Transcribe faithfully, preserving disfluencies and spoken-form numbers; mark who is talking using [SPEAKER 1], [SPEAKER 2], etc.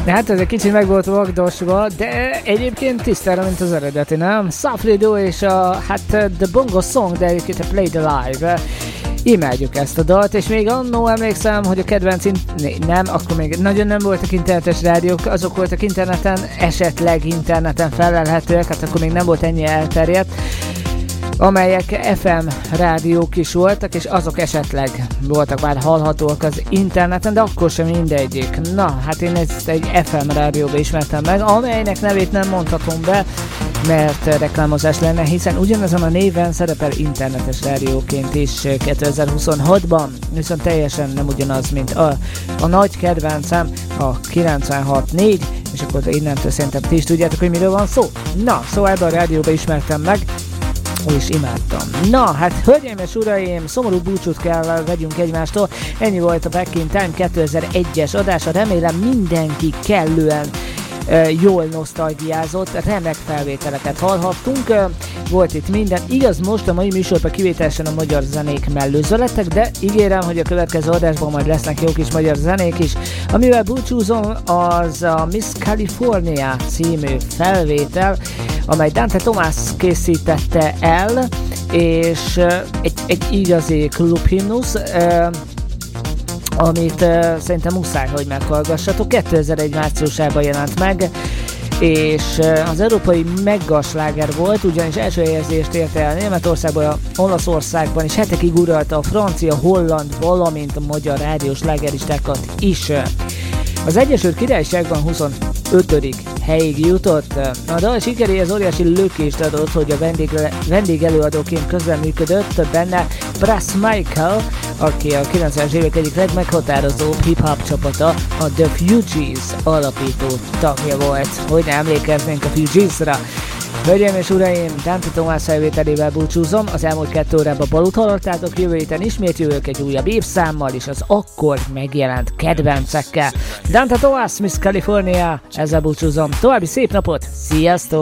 [SPEAKER 1] Hát ez egy kicsit meg volt vagdosva, de egyébként tisztára, mint az eredeti, nem? Safrido és a, hát The Bongo Song, de egyébként a Play the Live. Imádjuk ezt a dalt, és még annó emlékszem, hogy a kedvenc, in- nem, akkor még nagyon nem voltak internetes rádiók, azok voltak interneten, esetleg interneten felelhetőek, hát akkor még nem volt ennyi elterjedt, amelyek ef em rádiók is voltak, és azok esetleg voltak már hallhatóak az interneten, de akkor sem mindegyik. Na, hát én ezt egy ef em rádióba ismertem meg, amelynek nevét nem mondhatom be, mert reklámozás lenne, hiszen ugyanezen a néven szerepel internetes rádióként is kétezer-huszonhatban, viszont teljesen nem ugyanaz, mint a, a nagy kedvencem, a kilencvenhat négy, és akkor innentől szerintem ti is tudjátok, hogy miről van szó. Na, szóval ebben a rádióba ismertem meg, és imádtam. Na, hát hölgyeim és uraim, szomorú búcsút kell vegyünk egymástól. Ennyi volt a Back in Time kétezer-egyes adása. Remélem mindenki kellően uh, jól nosztalgiázott, remek felvételeket hallhattunk. Uh, volt itt minden. Igaz, most a mai műsorban kivételesen a magyar zenék mellőző lettek, de ígérem, hogy a következő adásban majd lesznek jó kis magyar zenék is. Amivel búcsúzom, az a Miss California című felvétel, amely Dante Tomás készítette el, és uh, egy, egy igazi klubhimnusz, uh, amit uh, szerintem muszáj, hogy meghallgassatok. kétezer-egy márciusában jelent meg, és uh, az európai meggasláger volt, ugyanis első helyezést érte el Németországban, Olaszországban, és hetekig uralta a francia, holland, valamint a magyar rádiós lágeristákat is. Az Egyesült Királyságban huszonötödik helyig jutott. A dal sikeréhez óriási lökést adott, hogy a vendég, vendégelőadóként közreműködött benne Brass Michael, aki a kilencvenes évek egyik legmeghatározóbb hip-hop csapata, a The Fugees alapító tagja volt. Hogy ne emlékeznénk a Fugeesra. Hölgyeim és uraim, Dante Tomás felvételével búcsúzom, az elmúlt kettő órában Balut hallottátok, jövő héten ismét jövök egy újabb évszámmal, és az akkor megjelent kedvencekkel. Dante Tomás, Miss California, ezzel búcsúzom, további szép napot, sziasztok!